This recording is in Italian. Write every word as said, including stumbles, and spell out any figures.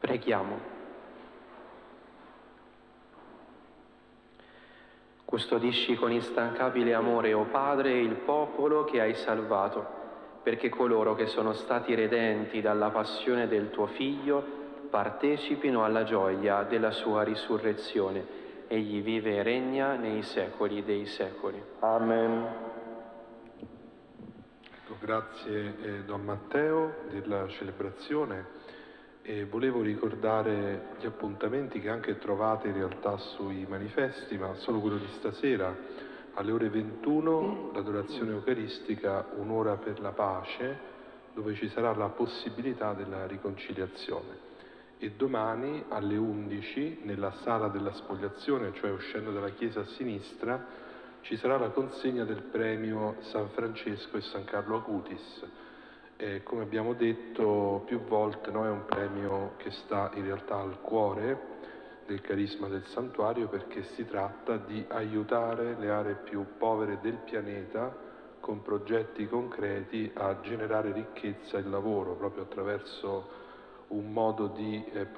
Preghiamo. Custodisci con instancabile amore, o Padre, il popolo che hai salvato, perché coloro che sono stati redenti dalla passione del tuo Figlio partecipino alla gioia della sua risurrezione. Egli vive e regna nei secoli dei secoli. Amen. Ecco, grazie eh, Don Matteo della celebrazione. E volevo ricordare gli appuntamenti che anche trovate in realtà sui manifesti, ma solo quello di stasera, alle ore ventuno, l'adorazione eucaristica, un'ora per la pace, dove ci sarà la possibilità della riconciliazione. E domani alle undici, nella sala della spogliazione, cioè uscendo dalla chiesa a sinistra, ci sarà la consegna del premio San Francesco e San Carlo Acutis. Eh, come abbiamo detto più volte, no, è un premio che sta in realtà al cuore del carisma del santuario, perché si tratta di aiutare le aree più povere del pianeta con progetti concreti a generare ricchezza e lavoro proprio attraverso un modo di eh,